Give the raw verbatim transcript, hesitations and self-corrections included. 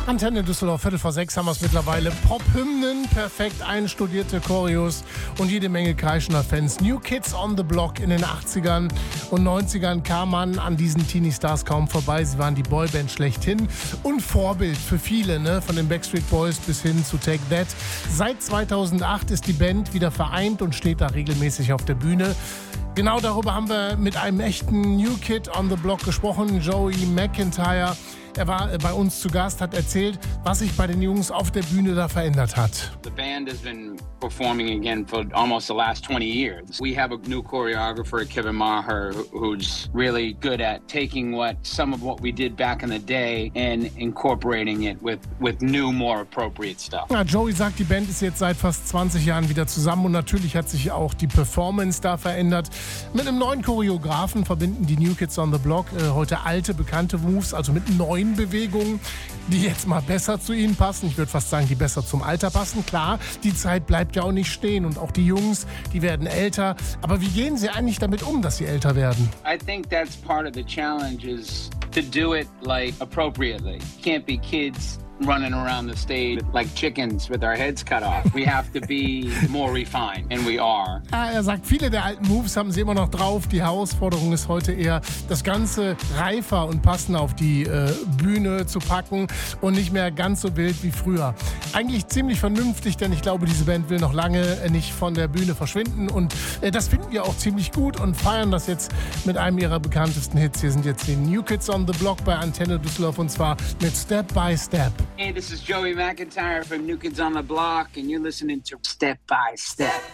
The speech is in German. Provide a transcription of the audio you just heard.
Antenne Düsseldorf, Viertel vor sechs haben wir es mittlerweile. Pop-Hymnen, perfekt einstudierte Choreos und jede Menge kreischender Fans. New Kids on the Block in den achtzigern und neunzigern kam man an diesen Teenie-Stars kaum vorbei. Sie waren die Boyband schlechthin und Vorbild für viele, ne? Von den Backstreet Boys bis hin zu Take That. Seit zweitausendacht ist die Band wieder vereint und steht da regelmäßig auf der Bühne. Genau darüber haben wir mit einem echten New Kid on the Block gesprochen, Joey McIntyre. Er war bei uns zu Gast, hat erzählt, was sich bei den Jungs auf der Bühne da verändert hat. The band has been performing again for almost the last twenty years. We have a new choreographer, Kevin Maher, who's really good at taking what some of what we did back in the day and incorporating it with with new, more appropriate stuff. Ja, Joey sagt, die Band ist jetzt seit fast zwanzig Jahren wieder zusammen und natürlich hat sich auch die Performance da verändert. Mit einem neuen Choreografen verbinden die New Kids on the Block äh, heute alte, bekannte Moves, also mit neuen Bewegungen, die jetzt mal besser zu ihnen passen. Ich würde fast sagen, die besser zum Alter passen. Klar, die Zeit bleibt ja auch nicht stehen und auch die Jungs, die werden älter. Aber wie gehen sie eigentlich damit um, dass sie älter werden? I think that's part of the challenge is to do it like appropriately. Can't be kids running around the stage like chickens with our heads cut off. We have to be more refined, and we are. Ja, er sagt, viele der alten Moves haben sie immer noch drauf. Die Herausforderung ist heute eher, das Ganze reifer und passender auf die äh, Bühne zu packen und nicht mehr ganz so wild wie früher. Eigentlich ziemlich vernünftig, denn ich glaube, diese Band will noch lange äh, nicht von der Bühne verschwinden und äh, das finden wir auch ziemlich gut und feiern das jetzt mit einem ihrer bekanntesten Hits. Hier sind jetzt die New Kids on the Block bei Antenne Düsseldorf und zwar mit Step by Step. Hey, this is Joey McIntyre from New Kids on the Block, and you're listening to Step by Step.